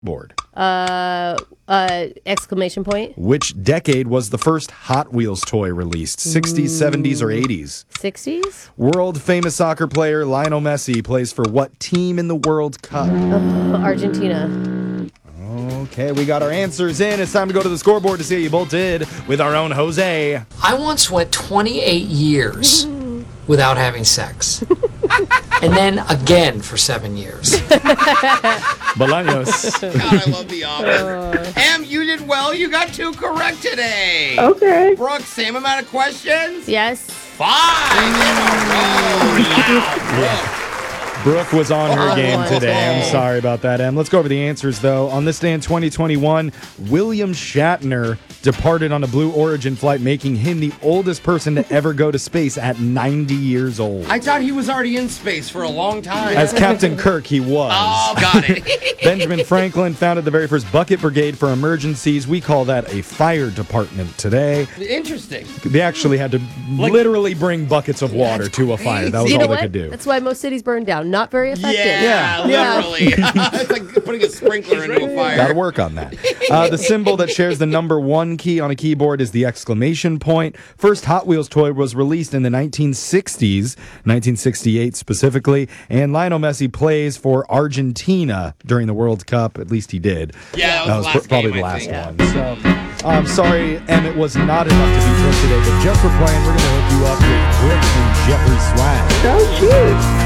board. Exclamation point. Which decade was the first Hot Wheels toy released? 60s, 70s, or 80s? 60s? World famous soccer player Lionel Messi plays for what team in the World Cup? Argentina. Okay, we got our answers in. It's time to go to the scoreboard to see how you both did with our own Jose. I once went 28 years without having sex. And then again for 7 years. Bolaños. God, I love The Office. Em, you did well. You got 2 correct today. Okay. Brooke, same amount of questions? Yes. 5 in a row. Wow, Brooke was on her game one today. I'm today. sorry about that, Em. Let's go over the answers, though. On this day in 2021, William Shatner departed on a Blue Origin flight, making him the oldest person to ever go to space at 90 years old. I thought he was already in space for a long time. As Captain Kirk, he was. Oh, got it. Benjamin Franklin founded the very first bucket brigade for emergencies. We call that a fire department today. Interesting. They actually had to literally bring buckets of water to a fire. That was You all know they what? could do. That's why most cities burn down. Not very effective. Yeah, literally. It's like putting a sprinkler into a fire. Got to work on that. The symbol that shares the number 1 key on a keyboard is the exclamation point. First Hot Wheels toy was released in the 1960s, 1968 specifically, and Lionel Messi plays for Argentina during the World Cup. At least he did. Yeah, that was the last probably game, the I last think. one. So, I'm sorry, Em, it was not enough to beat Brooke today, but just for playing, we're going to hook you up with Brooke and Jeffrey swag. So cute.